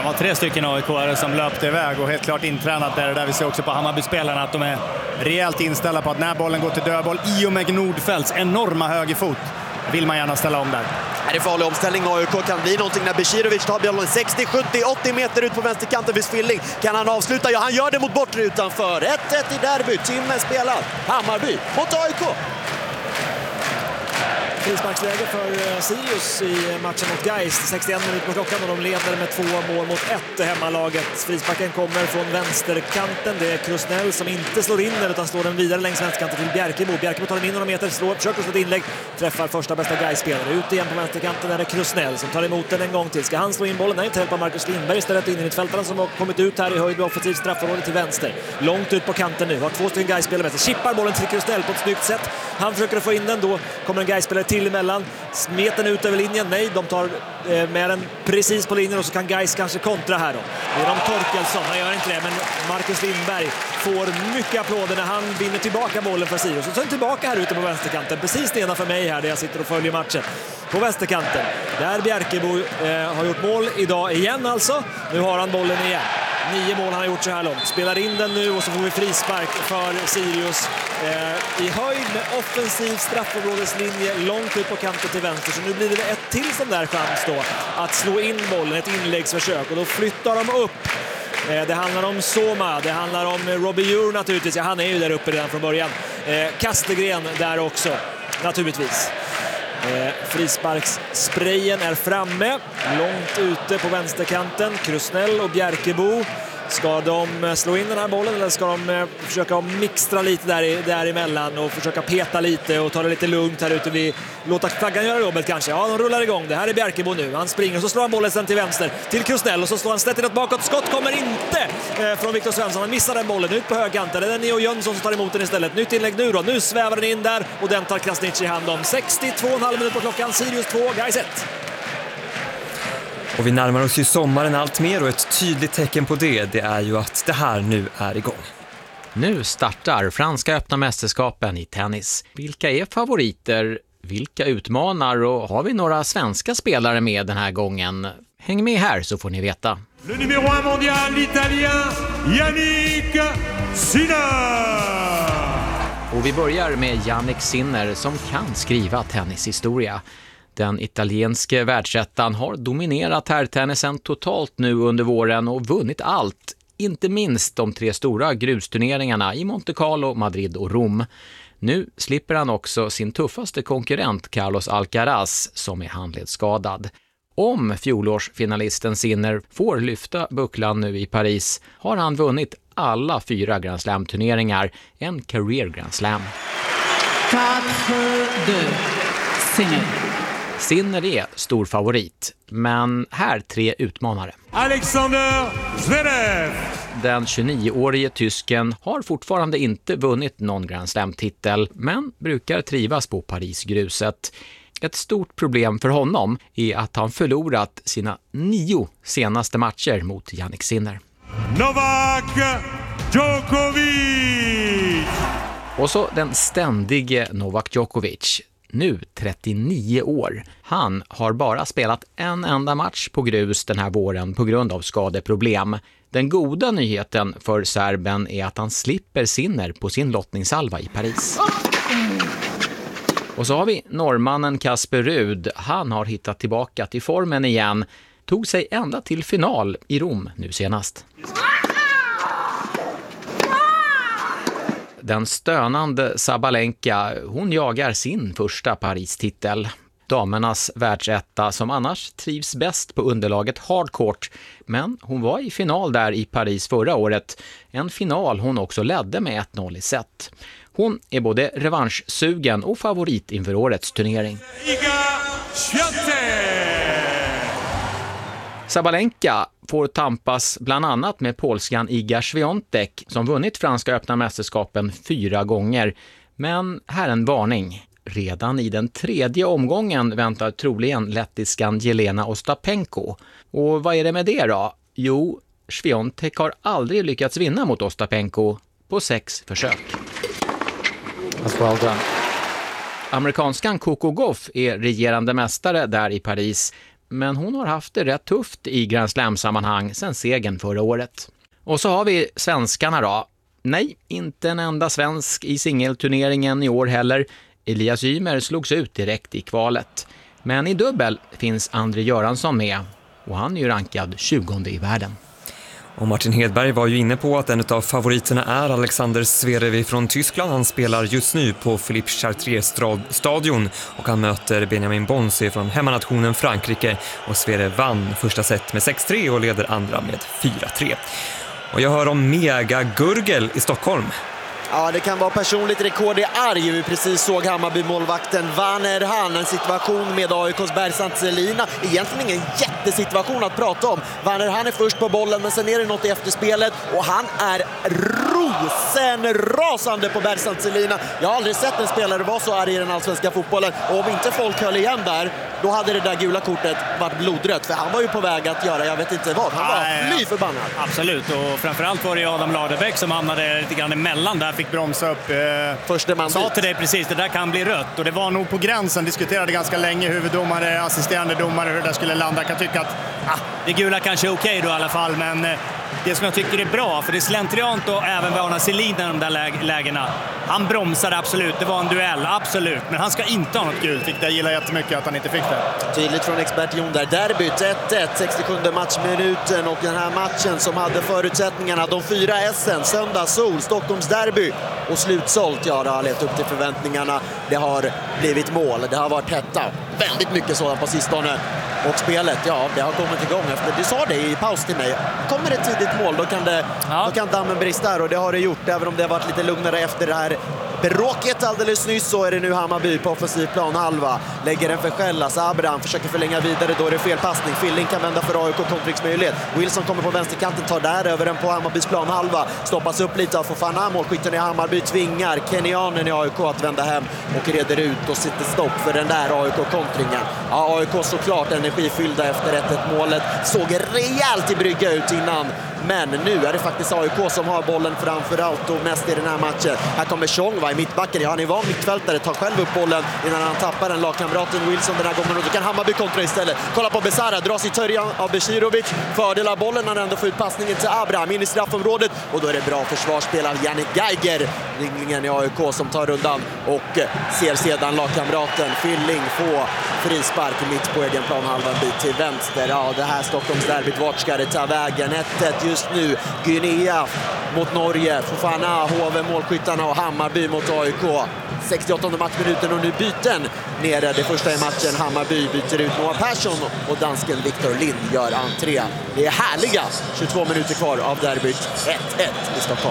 var 3 stycken AIK-are som löpte iväg och helt klart intränat där vi ser också på Hammarby-spelarna att de är rejält inställda på att när bollen går till dödboll i och med Nordfeldts enorma högerfot vill man gärna ställa om där. Är det farlig omställning? AIK kan bli någonting när Beširović tar bollen 60, 70, 80 meter ut på vänsterkanten vid Svilling. Kan han avsluta? Ja, han gör det mot bortre utanför. 1-1 i derby. Timmen spelar. Hammarby mot AIK. Frisparksläge för Sirius i matchen mot Gais. 61 minuter på klockan och de leder med 2 mål mot 1 hemmalaget. Frisparken kommer från vänsterkanten. Det är Krusnell som inte slår in den utan slår den vidare längs vänsterkanten till Bjerkebo. Bjerkebo tar den in några meter, försöker slå ett inlägg, träffar första bästa Gais-spelare. Ut igen på vänsterkanten är det Krusnell som tar emot den en gång till. Ska han slå in bollen? Nej, inte hjälpa Marcus Lindberg istället in i mittfältaren som har kommit ut här i höjd med offensivt straffområde till vänster. Långt ut på kanten nu. Har 2 stycken Gais-spelare med sig. Chippar bollen till Krusnell på ett snyggt sätt. Han försöker få in den, då kommer en Gais-spelare till emellan. Smet den ut över linjen. Nej, de tar med den precis på linjen och så kan Gais kanske kontra här då. Det är Torkelsson, han gör inte det, men Marcus Lindberg får mycket applåder när han vinner tillbaka bollen för Sirius. Och så är tillbaka här ute på vänsterkanten, precis nedanför mig här där jag sitter och följer matchen. På vänsterkanten, där Bjerkebo har gjort mål idag igen alltså. Nu har han bollen igen. 9 mål han har gjort så här långt. Spelar in den nu och så får vi frispark för Sirius i höjd med offensiv straffområdeslinje långt ut på kanten till vänster. Så nu blir det ett till sån där chans då att slå in bollen, ett inläggsförsök. Och då flyttar de upp. Det handlar om Soma, det handlar om Robbie Ure naturligtvis. Ja, han är ju där uppe redan från början. Kastegren där också, naturligtvis. Frisparkssprayen är framme, långt ute på vänsterkanten. Krusnell och Bjerkebo. Ska de slå in den här bollen eller ska de försöka mixtra lite däremellan och försöka peta lite och ta det lite lugnt här ute? Vi låter flaggan göra jobbet kanske. Ja, de rullar igång. Det här är Bjerkebo nu. Han springer och så slår han bollen sen till vänster till Krusnell och så slår han snett inåt bakåt. Skott kommer inte från Viktor Svensson. Han missar den bollen ut på högkanten. Det är Neo Jönsson som tar emot den istället. Nytt inlägg nu då. Nu svävar den in där och den tar Krasniqi i hand om. 62,5 minuter på klockan. Sirius 2, Gais 1. Och vi närmar oss ju sommaren allt mer och ett tydligt tecken på det är ju att det här nu är igång. Nu startar franska öppna mästerskapen i tennis. Vilka är favoriter? Vilka utmanar? Och har vi några svenska spelare med den här gången? Häng med här så får ni veta. Le numéro 1 mondial, l'italien Jannik Sinner. Och vi börjar med Jannik Sinner som kan skriva tennishistoria. Den italienske världsettan har dominerat herrtennisen totalt nu under våren och vunnit allt. Inte minst de 3 stora grusturneringarna i Monte Carlo, Madrid och Rom. Nu slipper han också sin tuffaste konkurrent Carlos Alcaraz som är handledsskadad. Om fjolårsfinalisten Sinner får lyfta bucklan nu i Paris har han vunnit alla 4 Grand Slam-turneringar, en career Grand Slam. 4-2, Sinner. Sinner är stor favorit, men här 3 utmanare. Alexander Zverev. Den 29-årige tysken har fortfarande inte vunnit någon Grand Slam-titel, men brukar trivas på Parisgruset. Ett stort problem för honom är att han förlorat sina 9 senaste matcher mot Jannik Sinner. Novak Djokovic. Och så den ständige Novak Djokovic. Nu 39 år. Han har bara spelat en enda match på grus den här våren på grund av skadeproblem. Den goda nyheten för serben är att han slipper Sinner på sin lottningssalva i Paris. Och så har vi norrmannen Casper Ruud. Han har hittat tillbaka till formen igen. Tog sig ända till final i Rom nu senast. Den stönande Sabalenka, hon jagar sin första Paris-titel. Damernas världsetta som annars trivs bäst på underlaget hardcourt. Men hon var i final där i Paris förra året. En final hon också ledde med 1-0 i set. Hon är både revanschsugen och favorit inför årets turnering. Sabalenka får tampas bland annat med polskan Iga Świątek som vunnit franska öppna mästerskapen 4 gånger. Men här en varning. Redan i den 3:e omgången väntar troligen lettiskan Jelena Ostapenko. Och vad är det med det då? Jo, Świątek har aldrig lyckats vinna mot Ostapenko på 6 försök. That's well done. Amerikanskan Coco Gauff är regerande mästare där i Paris. men hon har haft det rätt tufft i Grand Slam-sammanhang sedan segern förra året. Och så har vi svenskarna då. Nej, inte en enda svensk i singelturneringen i år heller. Elias Ymer slogs ut direkt i kvalet. Men i dubbel finns André Göransson med och han är ju rankad 20:e i världen. Och Martin Hedberg var ju inne på att en av favoriterna är Alexander Zverev från Tyskland. Han spelar just nu på Philippe Chartier-stadion och han möter Benjamin Bonzi från hemmanationen Frankrike. Och Zverev vann första set med 6-3 och leder andra med 4-3. Och jag hör om mega-gurgel i Stockholm. Ja, det kan vara personligt rekord i arg. Vi precis såg Hammarby-målvakten Vanner Han. En situation med AIKs Bersant Selina. Egentligen ingen jättesituation att prata om. Vanner Han är först på bollen, men sen är det något i efterspelet. Och han är rosenrasande på Bersant Selina. Jag har aldrig sett en spelare vara så arg i den allsvenska fotbollen. Och om inte folk höll igen där, då hade det där gula kortet varit blodrött. För han var ju på väg att göra, jag vet inte vad. Han var fly förbannad. Absolut, och framförallt var det Adam Ladebäck som hamnade lite grann emellan där. Fick bromsa upp. Första man sa till dig precis, det där kan bli rött. Och det var nog på gränsen, diskuterade ganska länge huvuddomare, assisterande domare, hur det skulle landa. Jag kan tycka att det gula kanske är okej då i alla fall, men det som jag tycker är bra, för det är slentriant och även varna Selina i de där lägena. Han bromsade absolut, det var en duell, absolut. Men han ska inte ha något gult, vilket jag gillar jättemycket att han inte fick det. Tydligt från expert Jon där. Derbyt 1-1, 67 matchminuten, och den här matchen som hade förutsättningarna, de 4 S:en, söndag, sol, Stockholms derby och slutsålt. Ja, det har lett upp till förväntningarna. Det har blivit mål, det har varit hetta. Väldigt mycket sådant på sistone. Och spelet, ja, det har kommit igång efter. Du sa det i paus till mig. Kommer det tidigt mål, då kan dammen brista, och det har det gjort. Även om det har varit lite lugnare efter det här bråket alldeles nyss, så är det nu Hammarby på offensiv plan halva. Lägger den för Skällas. Abraham försöker förlänga vidare, då är det felpassning. Filling kan vända för AIK, kontringsmöjlighet. Wilson kommer på vänsterkanten, tar där över den på Hammarbys plan halva. Stoppas upp lite av Fofana. Målskytten i Hammarby tvingar Kenyanen i AIK att vända hem och reder ut och sitter stopp för den där AIK-kontringen. Ja, AIK såklart energifyllda efter 1-1 målet. Såg rejält i brygga ut innan. Men nu är det faktiskt AIK som har bollen framför allt och mest i den här matchen. Här kommer Tjong i mittbacken. Han är van mittfältare, tar själv upp bollen innan han tappar den. Lagkamraten Wilson den här gången, och då kan Hammarby kontra istället. Kolla på Besara, dras i törjan av Beširović. Fördel av bollen, han ändå får ut passningen till Abraham in i straffområdet. Och då är det bra försvarsspel av Jannik Geiger, ringlingen i AIK, som tar rundan och ser sedan lagkamraten Filling få frispark mitt på egen planhalva en bit till vänster. Ja, det här Stockholms derbyt, vart ska det ta vägen? 1-1 just nu. Guinea mot Norge, Fofana, HV, målskyttarna, och Hammarby mot AIK. 68 matchminuten och nu byten nere. Det första i matchen, Hammarby byter ut Noah Persson och dansken Victor Lind gör entré. Det är härliga 22 minuter kvar av derbyt. 1-1 i Stockholm.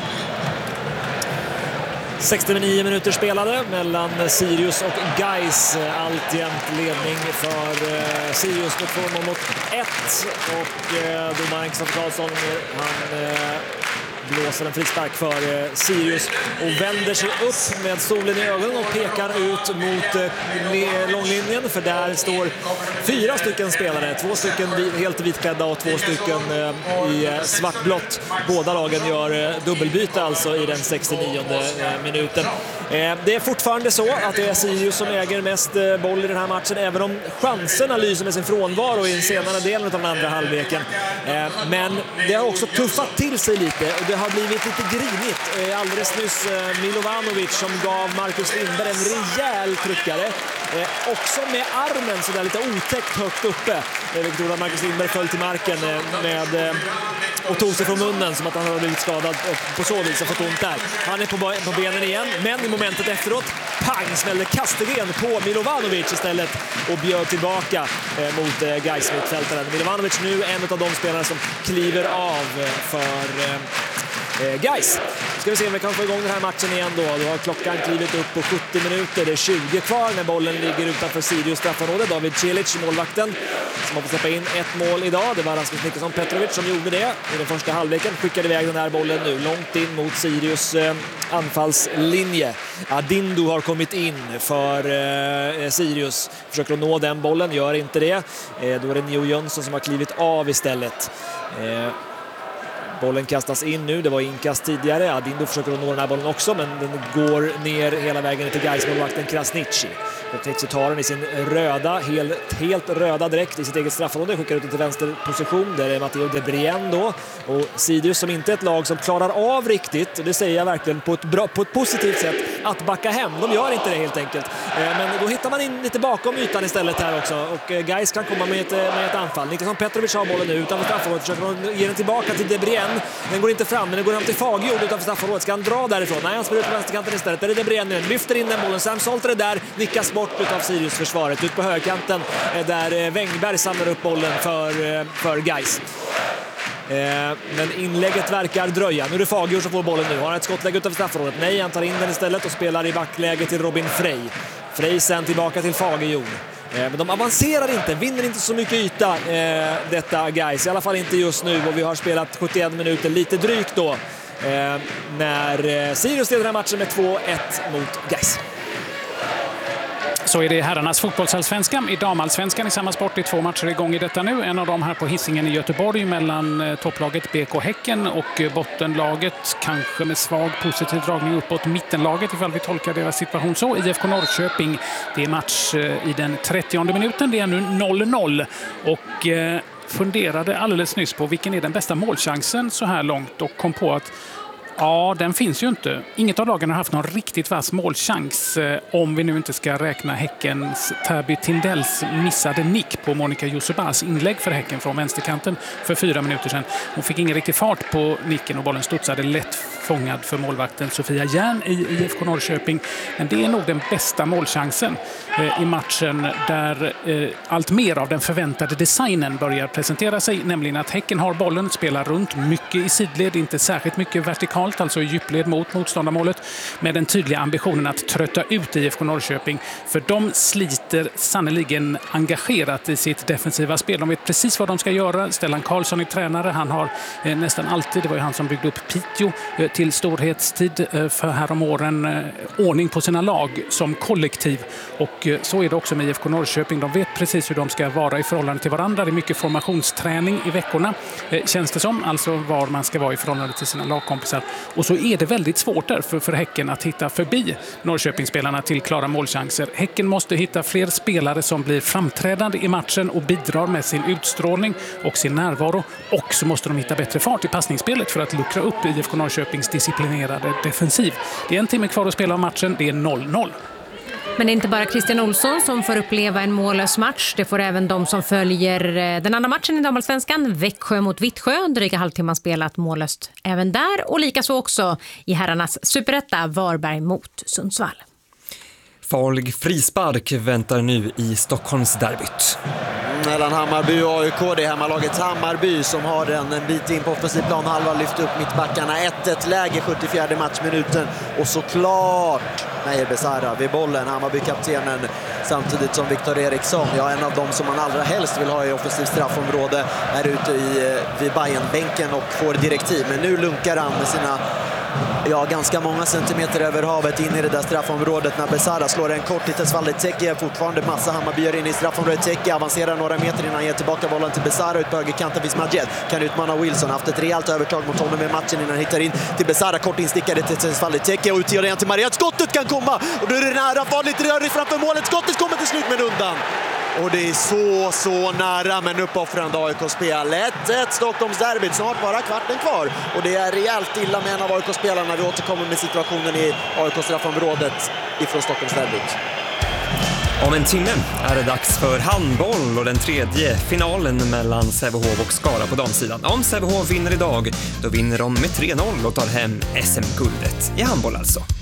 69 minuter spelade mellan Sirius och Gais. Alltjämt ledning för Sirius med 2-1. Och domaren Kristoffer Karlsson, han blåser en frispark för Sirius och vänder sig upp med solen i ögonen och pekar ut mot långlinjen, för där står 4 stycken spelare, 2 stycken helt vitklädda och 2 stycken i svartblått. Båda lagen gör dubbelbyte alltså i den 69:e minuten. Det är fortfarande så att det är Sirius som äger mest boll i den här matchen, även om chanserna lyser med sin frånvaro i den senare delen av den andra halvleken. Men det har också tuffat till sig lite och det har blivit lite grinigt. Alldeles nyss Milovanovic som gav Marcus Lindberg en rejäl tryckare. Också med armen så där lite otäckt högt uppe. Vilket gjorde att Marcus Lindberg föll till marken och tog sig från munnen som att han hade blivit skadad på så vis och fått ont där. Han är på benen igen, men i momentet efteråt pang smällde Kastegren på Milovanovic istället och bjöd tillbaka mot Gais mittfältaren. Milovanovic nu en av de spelare som kliver av för Gais. Ska vi se om vi kan få igång den här matchen igen då. Då har klockan klivit upp på 70 minuter. Det är 20 kvar när bollen ligger utanför Sirius straffområde. David Cilic, målvakten, som har fått släppa in ett mål idag. Det var Rasmus Niklasson Petrovic som gjorde det i den första halvleken. Skickade iväg den här bollen nu långt in mot Sirius anfallslinje. Adindu har kommit in för Sirius. Försöker att nå den bollen, gör inte det. Då är det Neo Jönsson som har klivit av istället. Bollen kastas in nu, det var inkast tidigare. Adindu försöker att nå den här bollen också, men den går ner hela vägen till Gais-målvakten Krasniqi. Bertuzzi tar den i sin röda, helt röda dräkt i sitt eget straffområde, skickar ut den till vänsterposition. Där är Matteo De Brien då. Och Sirius, som inte är ett lag som klarar av riktigt, det säger jag verkligen på ett positivt sätt, att backa hem. De gör inte det helt enkelt. Men då hittar man in lite bakom ytan istället här också. Och Gais kan komma med ett anfall. Niklasson Petrovic har bollen nu utanför straffområdet. Försöker ge den tillbaka till De Brien. Den går inte fram, men den går hem till Fagerjord utanför straffområdet. Ska han dra därifrån? Nej, han spelar ut på vänsterkanten istället. Där är De Brien nu. Lyfter in den bollen. Sam Solter är där. Nickas bort utav Sirius-försvaret. Ut på högerkanten där Wängberg samlar upp bollen för Gais. Men inlägget verkar dröja. Nu är det Fagerjord som får bollen nu. Har han ett skottläge utanför straffområdet? Nej, han tar in den istället och spelar i backläge till Robin Frey. Frey sen tillbaka till Fagerjord. Men de avancerar inte, vinner inte så mycket yta detta Gais. I alla fall inte just nu, och vi har spelat 71 minuter lite drygt då. När Sirius leder den här matchen med 2-1 mot Gais. Så är det herrarnas fotbollsallsvenskan. I damallsvenskan i samma sport är 2 matcher igång i detta nu. En av dem här på Hisingen i Göteborg mellan topplaget BK Häcken och bottenlaget, kanske med svag positiv dragning uppåt, mittenlaget ifall vi tolkar deras situation så, IFK Norrköping. Det är match i den 30:e minuten. Det är nu 0-0 och funderade alldeles nyss på vilken är den bästa målchansen så här långt och kom på att ja, den finns ju inte. Inget av lagen har haft någon riktigt vass målchans om vi nu inte ska räkna Häckens Täby Tindells missade nick på Monica Josebas inlägg för Häcken från vänsterkanten för 4 minuter sedan. Hon fick ingen riktig fart på nicken och bollen studsade lätt fångad för målvakten Sofia Järn i IFK Norrköping. Men det är nog den bästa målchansen i matchen där allt mer av den förväntade designen börjar presentera sig. Nämligen att Häcken har bollen, spelar runt mycket i sidled, inte särskilt mycket vertikalt, alltså i djupled mot motståndarmålet, med den tydliga ambitionen att trötta ut IFK Norrköping. För de sliter sannoliken engagerat i sitt defensiva spel. De vet precis vad de ska göra. Stellan Karlsson är tränare. Han har nästan alltid, det var ju han som byggde upp Piteå till storhetstid för härom åren, ordning på sina lag som kollektiv. Och så är det också med IFK Norrköping. De vet precis hur de ska vara i förhållande till varandra. Det är mycket formationsträning i veckorna, känns det som. Alltså var man ska vara i förhållande till sina lagkompisar. Och så är det väldigt svårt därför för Häcken att hitta förbi Norrköpingsspelarna till klara målchanser. Häcken måste hitta fler spelare som blir framträdande i matchen och bidrar med sin utstrålning och sin närvaro. Och så måste de hitta bättre fart i passningsspelet för att luckra upp IFK Norrköpings disciplinerade defensiv. Det är 1 timme kvar att spela av matchen. Det är 0-0. Men det är inte bara Christian Olsson som får uppleva en mållös match. Det får även de som följer den andra matchen i damallsvenskan. Växjö mot Vittsjö. Dryga halvtimman spelat mållöst även där. Och likaså också i herrarnas superetta Varberg mot Sundsvall. Farlig frispark väntar nu i Stockholmsderbyt. Mellan Hammarby och AIK. Det är hemmalaget Hammarby som har en bit in på offensiv planhalva, lyft upp mittbackarna. 1-1 läge 74 matchminuten. Och såklart Meyer Besara vid bollen, Hammarby-kaptenen, samtidigt som Viktor Eriksson, en av dem som man allra helst vill ha i offensiv straffområde, är ute vid Bayern-bänken och får direktiv. Men nu lunkar han med sina ganska många centimeter över havet in i det där straffområdet när Besara slår en kort till Tesvalde Teki. Fortfarande massa Hammarbyar in i straffområdet. Teki avancerar några meter innan han ger tillbaka bollen till Besara ut på högerkanten. Vismadjet kan utmana Wilson, haft ett rejält övertag mot honom i matchen innan han hittar in till Besara. Kort instickade till Tesvalde Teki och utgör igen till Mariat. Skottet kan komma och då är det nära, farligt rörigt framför målet. Skottet kommer till slut men undan. Och det är så nära, men uppoffrande AIK-spel. 1-1 Stockholmsderbyt, snart bara kvarten kvar. Och det är rejält illa med en av AIK-spelarna. Vi återkommer med situationen i AIK-straffområdet ifrån Stockholmsderbyt. Om en timme är det dags för handboll och den 3:e finalen mellan Sävehof och Skara på damsidan. Om Sävehof vinner idag, då vinner de med 3-0 och tar hem SM-guldet i handboll alltså.